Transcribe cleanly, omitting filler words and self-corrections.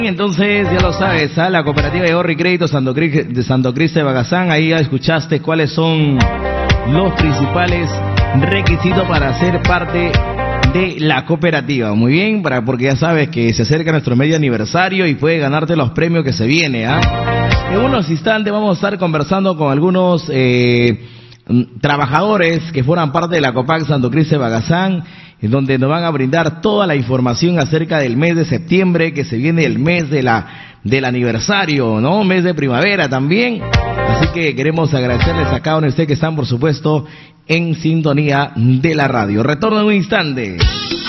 Entonces, ya lo sabes, a la cooperativa de ahorro y crédito de Santo Cristo de Bagazán, ahí ya escuchaste cuáles son los principales requisitos para ser parte de la cooperativa. Muy bien, porque ya sabes que se acerca nuestro medio aniversario y puedes ganarte los premios que se viene, En unos instantes vamos a estar conversando con algunos trabajadores que forman parte de la Copac Santo Cristo de Bagazán, en donde nos van a brindar toda la información acerca del mes de septiembre, que se viene el mes del aniversario, ¿no? Mes de primavera también. Así que queremos agradecerles a cada uno de ustedes que están, por supuesto, en sintonía de la radio. Retorno en un instante.